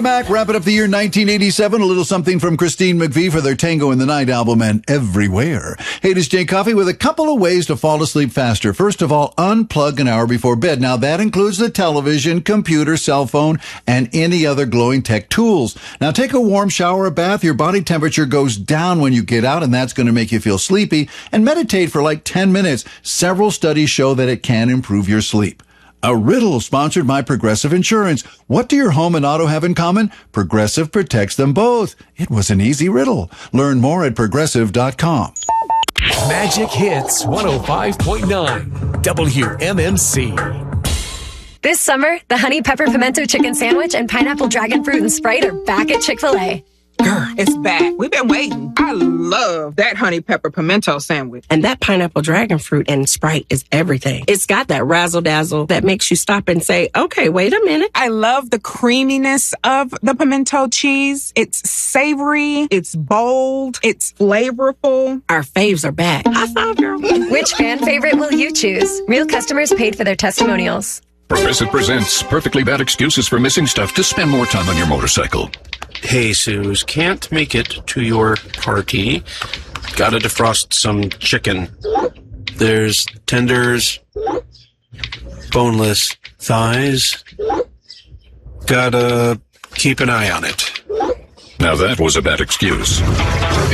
Back, wrapping up the year 1987, a little something from Christine McVie for their Tango in the Night album and Everywhere. Hey, this is Jay Coffee with a couple of ways to fall asleep faster. First of all, unplug an hour before bed. Now, that includes the television, computer, cell phone, and any other glowing tech tools. Now, take a warm shower or bath. Your body temperature goes down when you get out, and that's going to make you feel sleepy. And meditate for like 10 minutes. Several studies show that it can improve your sleep. A riddle sponsored by Progressive Insurance. What do your home and auto have in common? Progressive protects them both. It was an easy riddle. Learn more at Progressive.com. Magic Hits 105.9 WMMC. This summer, the Honey Pepper Pimento Chicken Sandwich and Pineapple Dragon Fruit and Sprite are back at Chick-fil-A. Girl, it's back. We've been waiting. I love that honey pepper pimento sandwich. And that pineapple dragon fruit and Sprite is everything. It's got that razzle dazzle that makes you stop and say, okay, wait a minute. I love the creaminess of the pimento cheese. It's savory. It's bold. It's flavorful. Our faves are back. High five, girl. Which fan favorite will you choose? Real customers paid for their testimonials. Progressive presents perfectly bad excuses for missing stuff to spend more time on your motorcycle. Hey, Suze, can't make it to your party. Gotta defrost some chicken. There's tenders, boneless thighs. Gotta keep an eye on it. Now that was a bad excuse.